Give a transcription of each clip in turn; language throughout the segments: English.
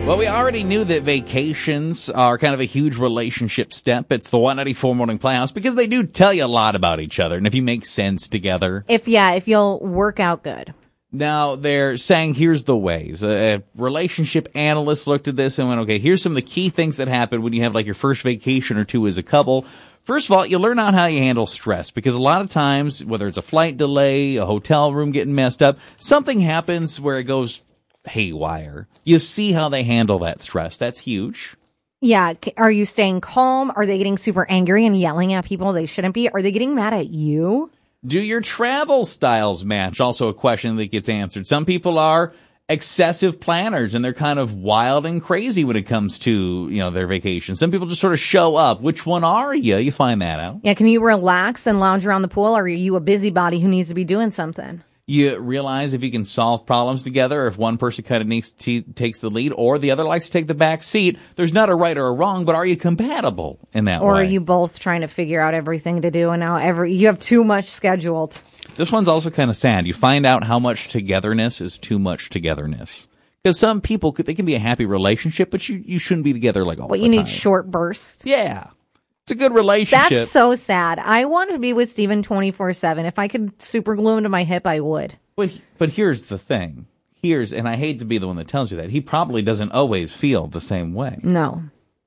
Well, we already knew that vacations are kind of a huge relationship step. It's the 194 Morning Playhouse because they do tell you a lot about each other and if you make sense together. If you'll work out good. Now, they're saying here's the ways. A relationship analyst looked at this and went, okay, here's some of the key things that happen when you have like your first vacation or two as a couple. First of all, you learn out how you handle stress because a lot of times, whether it's a flight delay, a hotel room getting messed up, something happens where it goes haywire. You see how they handle that stress. That's huge. Yeah. Are you staying calm? Are they getting super angry and yelling at people they shouldn't be? Are they getting mad at you? Do your travel styles match? Also a question that gets answered. Some people are excessive planners and they're kind of wild and crazy when it comes to, their vacation. Some people just sort of show up. Which one are you? You find that out. Yeah. Can you relax and lounge around the pool, or are you a busybody who needs to be doing something? You realize if you can solve problems together, if one person kind of takes the lead or the other likes to take the back seat, there's not a right or a wrong, but are you compatible in that way? Or are you both trying to figure out everything to do and now you have too much scheduled? This one's also kind of sad. You find out how much togetherness is too much togetherness. Because some people, they can be a happy relationship, but you shouldn't be together like all the time. Well, you need short bursts. Yeah. It's a good relationship. That's so sad. I want to be with Steven 24/7. If I could super glue him to my hip, I would. But here's the thing. And I hate to be the one that tells you that, he probably doesn't always feel the same way. No.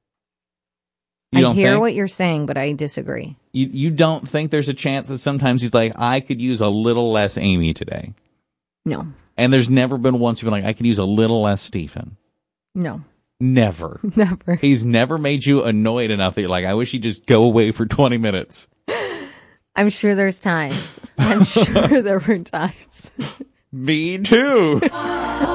I hear what you're saying, but I disagree. You don't think there's a chance that sometimes he's like, I could use a little less Amy today? No. And there's never been once you've been like, I could use a little less Stephen? No. Never. Never. He's never made you annoyed enough that you're like, I wish he'd just go away for 20 minutes. I'm sure there's times. I'm sure there were times. Me too.